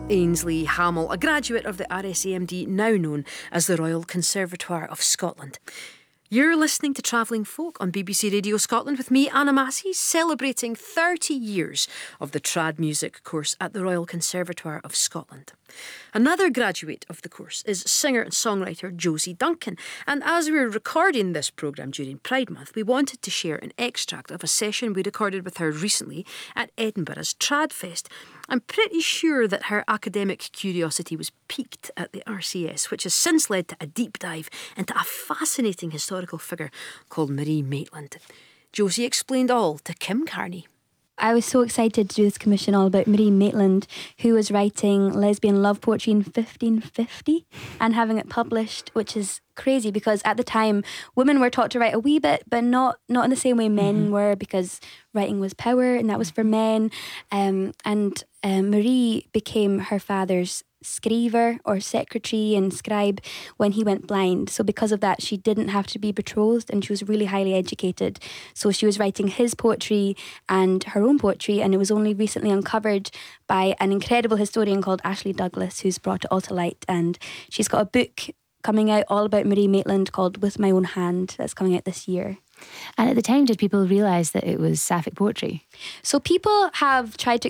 Ainsley Hamill, a graduate of the RSAMD, now known as the Royal Conservatoire of Scotland. You're listening to Travelling Folk on BBC Radio Scotland with me, Anna Massey, celebrating 30 years of the trad music course at the Royal Conservatoire of Scotland. Another graduate of the course is singer and songwriter Josie Duncan, and as we were recording this programme during Pride Month, we wanted to share an extract of a session we recorded with her recently at Edinburgh's Tradfest. I'm pretty sure that her academic curiosity was piqued at the RCS, which has since led to a deep dive into a fascinating historical figure called Marie Maitland. Josie explained all to Kim Carney. I was so excited to do this commission all about Marie Maitland, who was writing lesbian love poetry in 1550 and having it published, which is crazy because at the time women were taught to write a wee bit, but not in the same way men were, because writing was power and that was for men. Marie became her father's scriver or secretary and scribe when he went blind. So because of that, she didn't have to be betrothed and she was really highly educated. So she was writing his poetry and her own poetry, and it was only recently uncovered by an incredible historian called Ashley Douglas, who's brought it all to light. And she's got a book coming out all about Marie Maitland called With My Own Hand that's coming out this year. And at the time, did people realise that it was sapphic poetry? So people have tried to